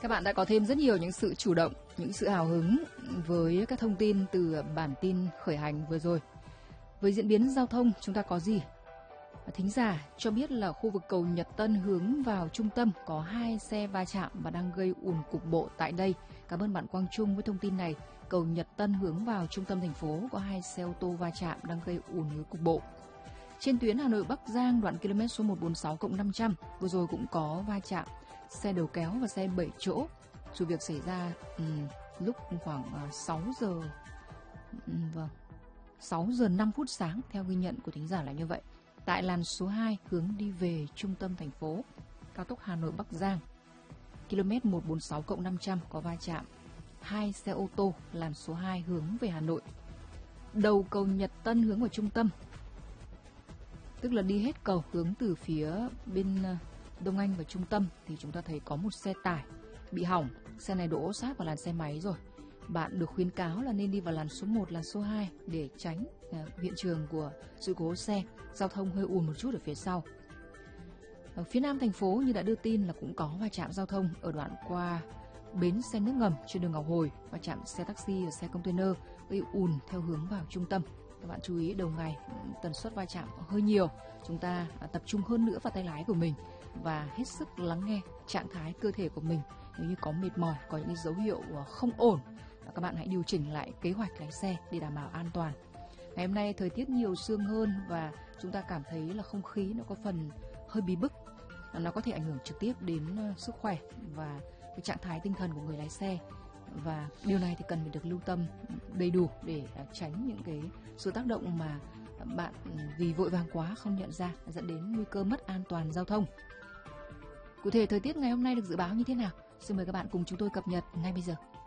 Các bạn đã có thêm rất nhiều những sự chủ động, những sự hào hứng với các thông tin từ bản tin khởi hành vừa rồi. Với diễn biến giao thông chúng ta có gì? Thính giả cho biết là khu vực cầu Nhật Tân hướng vào trung tâm có 2 xe va chạm và đang gây ùn cục bộ tại đây. Cảm ơn bạn Quang Trung với thông tin này. Cầu Nhật Tân hướng vào trung tâm thành phố có 2 xe ô tô va chạm đang gây ùn ứ cục bộ. Trên tuyến Hà Nội Bắc Giang đoạn km số 146+500 vừa rồi cũng có va chạm xe đầu kéo và xe 7 chỗ. Sự việc xảy ra lúc khoảng 6 giờ 5 phút sáng theo ghi nhận của thính giả là như vậy. Tại làn số 2 hướng đi về trung tâm thành phố, cao tốc Hà Nội Bắc Giang, km 146+500 có va chạm 2 xe ô tô làn số 2 hướng về Hà Nội. Đầu cầu Nhật Tân hướng vào trung tâm, tức là đi hết cầu hướng từ phía bên Đông Anh và trung tâm thì chúng ta thấy có một xe tải bị hỏng. Xe này đỗ sát vào làn xe máy rồi. Bạn được khuyến cáo là nên đi vào làn số 1, làn số 2 để tránh hiện trường của sự cố xe. Giao thông hơi ùn một chút ở phía sau. Ở phía nam thành phố như đã đưa tin là cũng có va chạm giao thông ở đoạn qua bến xe nước ngầm trên đường Ngọc Hồi, va chạm xe taxi và xe container gây ùn theo hướng vào trung tâm. Các bạn chú ý đầu ngày tần suất va chạm hơi nhiều, chúng ta tập trung hơn nữa vào tay lái của mình và hết sức lắng nghe trạng thái cơ thể của mình. Nếu như có mệt mỏi, có những dấu hiệu không ổn, các bạn hãy điều chỉnh lại kế hoạch lái xe để đảm bảo an toàn. Ngày hôm nay thời tiết nhiều sương hơn và chúng ta cảm thấy là không khí nó có phần hơi bí bức. Nó có thể ảnh hưởng trực tiếp đến sức khỏe và cái trạng thái tinh thần của người lái xe. Và điều này thì cần phải được lưu tâm đầy đủ để tránh những cái sự tác động mà bạn vì vội vàng quá không nhận ra dẫn đến nguy cơ mất an toàn giao thông. Cụ thể thời tiết ngày hôm nay được dự báo như thế nào? Xin mời các bạn cùng chúng tôi cập nhật ngay bây giờ.